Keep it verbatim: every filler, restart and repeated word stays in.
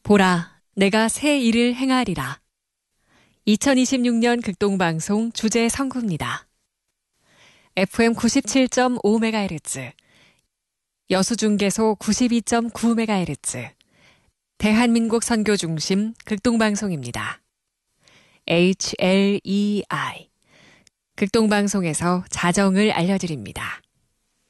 보라, 내가 새 일을 행하리라. 이천이십육 년 극동방송 주제 선구입니다. 에프엠 구십칠 점 오 메가헤르츠, 여수중계소 구십이 점 구 메가헤르츠, 대한민국 선교 중심 극동방송입니다. 에이치 엘 이 아이, 극동방송에서 자정을 알려드립니다.